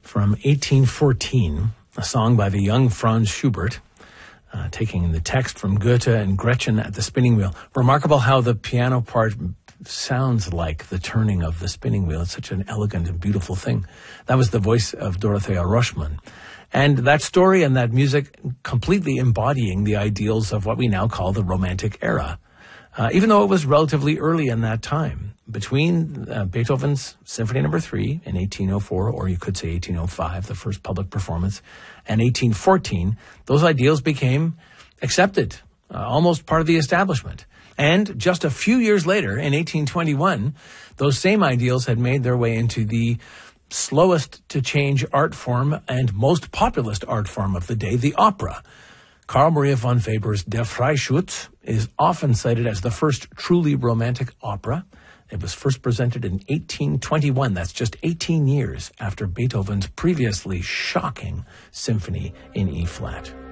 from 1814, a song by the young Franz Schubert, taking the text from Goethe and Gretchen at the spinning wheel. Remarkable how the piano part sounds like the turning of the spinning wheel. It's such an elegant and beautiful thing. That was the voice of Dorothea Roschmann. And that story and that music completely embodying the ideals of what we now call the Romantic era. Even though it was relatively early in that time, between Beethoven's Symphony No. 3 in 1804, or you could say 1805, the first public performance, and 1814, those ideals became accepted, almost part of the establishment. And just a few years later, in 1821, those same ideals had made their way into the slowest to change art form and most populist art form of the day, the opera. Carl Maria von Weber's Der Freischütz is often cited as the first truly romantic opera. It was first presented in 1821. That's just 18 years after Beethoven's previously shocking symphony in E-flat.